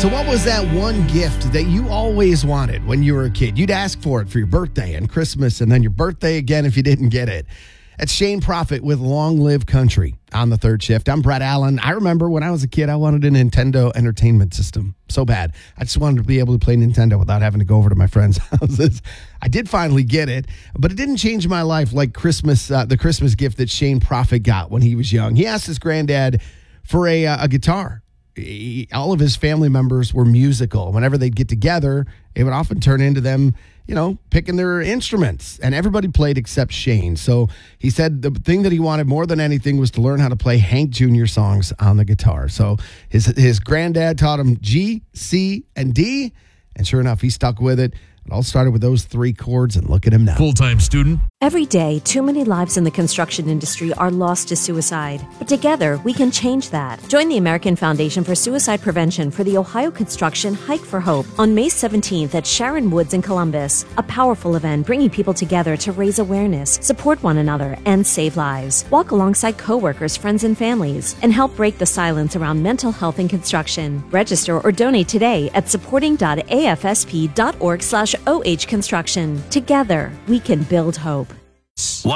So what was that one gift that you always wanted when you were a kid? You'd ask for it for your birthday and Christmas, and then your birthday again if you didn't get it. That's Shane Prophet with Long Live Country on the third shift. I'm Brett Allen. I remember when I was a kid, I wanted a Nintendo Entertainment System so bad. I just wanted to be able to play Nintendo without having to go over to my friends' houses. I did finally get it, but it didn't change my life like Christmas, the Christmas gift that Shane Prophet got when he was young. He asked his granddad for a guitar. All of his family members were musical. Whenever they'd get together, it would often turn into them, picking their instruments. And everybody played except Shane. So he said the thing that he wanted more than anything was to learn how to play Hank Jr. songs on the guitar. So his granddad taught him G, C, and D. And sure enough, he stuck with it. It all started with those 3 chords, and look at him now. Full-time student. Every day, too many lives in the construction industry are lost to suicide. But together, we can change that. Join the American Foundation for Suicide Prevention for the Ohio Construction Hike for Hope on May 17th at Sharon Woods in Columbus. A powerful event bringing people together to raise awareness, support one another, and save lives. Walk alongside coworkers, friends, and families, and help break the silence around mental health in construction. Register or donate today at supporting.afsp.org/OH Construction. Together, we can build hope.